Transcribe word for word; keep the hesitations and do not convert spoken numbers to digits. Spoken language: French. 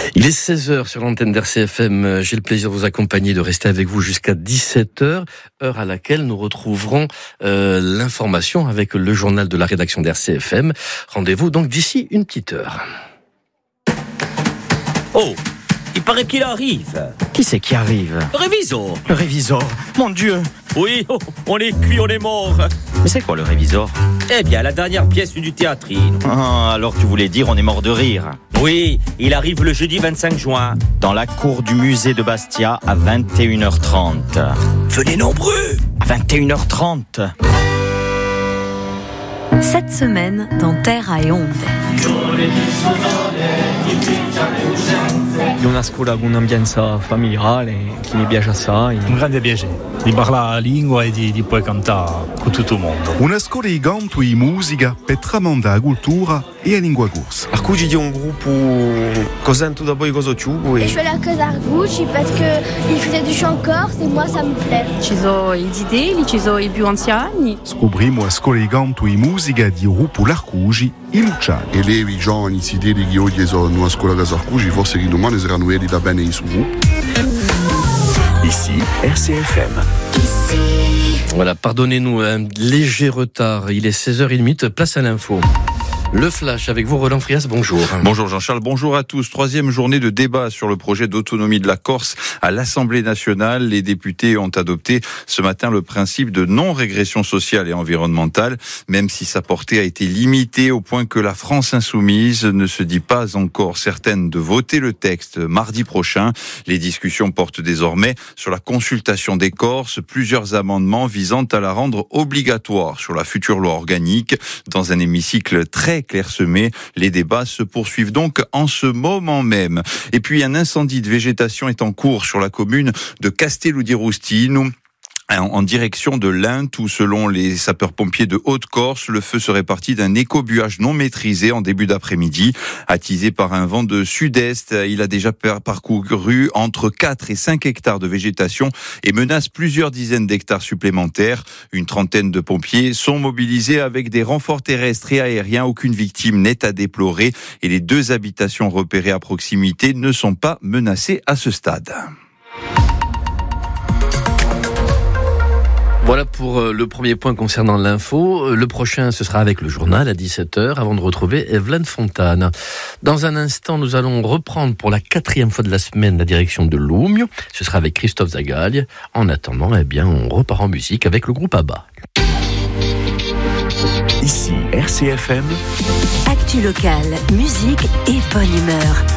Il est seize heures sur l'antenne d'R C F M. J'ai le plaisir de vous accompagner, de rester avec vous jusqu'à dix-sept heures, heure à laquelle nous retrouverons euh, l'information avec le journal de la rédaction d'R C F M. Rendez-vous donc d'ici une petite heure. Oh, il paraît qu'il arrive. Qui c'est qui arrive? Le révisor. Le révisor. Mon Dieu. Oui, oh, on est cuit, on est mort. Mais c'est quoi le révisor? Eh bien, la dernière pièce du théâtrine. Ah, alors tu voulais dire on est mort de rire. Oui, il arrive le jeudi vingt-cinq juin. Dans la cour du musée de Bastia à vingt et une heures trente. Venez nombreux. À vingt et une heures trente. Cette semaine, dans Terra e Onde. È una scuola con un'ambienza familiare che mi piace assai. Un grande piacere di parlare la lingua e di, di poi cantare con tutto il mondo. Una scuola di canto e musica per tramandare la cultura e la lingua corsa. Arcugi di un gruppo cos'è tutto poi cosa ciubo e... Je fais la cause Arcugi parce qu'il faisait du chant corse et moi ça me plaît. Ci sono i zitelli, ci sono i più anziani. Scopriamo la scuola di canto e musica di gruppo l'Arcugi e Luciani. E levi giovani zitelli che oggi sono in una scuola casa Arcugi, forse che domani saranno quelli da bene in su gruppo. Ici, R C F M. Voilà, pardonnez-nous un léger retard. Il est seize heures trente, place à l'info. Le Flash avec vous, Roland Frias, bonjour. Bonjour Jean-Charles, bonjour à tous. Troisième journée de débat sur le projet d'autonomie de la Corse à l'Assemblée nationale. Les députés ont adopté ce matin le principe de non-régression sociale et environnementale, même si sa portée a été limitée au point que la France insoumise ne se dit pas encore certaine de voter le texte mardi prochain. Les discussions portent désormais sur la consultation des Corses, plusieurs amendements visant à la rendre obligatoire sur la future loi organique dans un hémicycle très clairsemé. Les débats se poursuivent donc en ce moment même. Et puis un incendie de végétation est en cours sur la commune de Castello-di-Rustino, en direction de l'Ain, où selon les sapeurs-pompiers de Haute-Corse, le feu serait parti d'un écobuage non maîtrisé en début d'après-midi. Attisé par un vent de sud-est, il a déjà parcouru entre quatre et cinq hectares de végétation et menace plusieurs dizaines d'hectares supplémentaires. Une trentaine de pompiers sont mobilisés avec des renforts terrestres et aériens. Aucune victime n'est à déplorer et les deux habitations repérées à proximité ne sont pas menacées à ce stade. Voilà pour le premier point concernant l'info. Le prochain, ce sera avec le journal à dix-sept heures, avant de retrouver Evelyne Fontane. Dans un instant, nous allons reprendre pour la quatrième fois de la semaine la direction de Loumio. Ce sera avec Christophe Zagalia. En attendant, eh bien, on repart en musique avec le groupe ABBA. Ici, R C F M. Actu locale, musique et bonne humeur.